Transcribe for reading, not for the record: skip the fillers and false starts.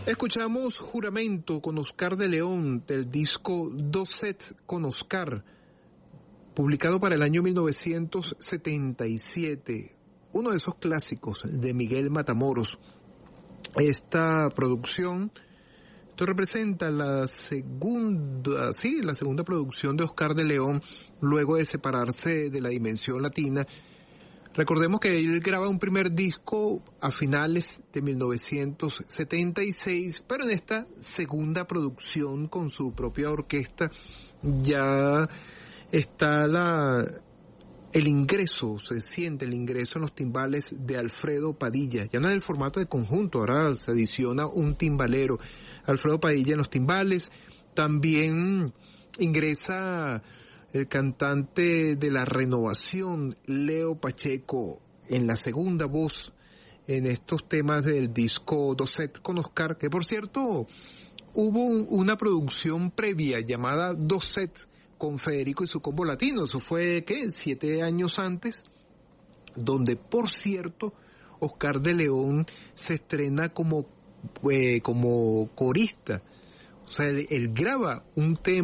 Escuchamos Juramento con Oscar de León del disco Dos Sets con Oscar, publicado para el año 1977, uno de esos clásicos de Miguel Matamoros. Esta producción, esto representa la segunda producción de Oscar de León luego de separarse de la Dimensión Latina. Recordemos que él graba un primer disco a finales de 1976, pero en esta segunda producción con su propia orquesta ya está el ingreso, se siente el ingreso en los timbales de Alfredo Padilla, ya no en el formato de conjunto, ahora se adiciona un timbalero. Alfredo Padilla en los timbales, también ingresa el cantante de La Renovación, Leo Pacheco, en la segunda voz en estos temas del disco Dos Sets con Oscar, que por cierto hubo una producción previa llamada Dos Sets con Federico y su Combo Latino. Eso fue, 7 años antes, donde por cierto Oscar de León se estrena como corista. O sea, él graba un tema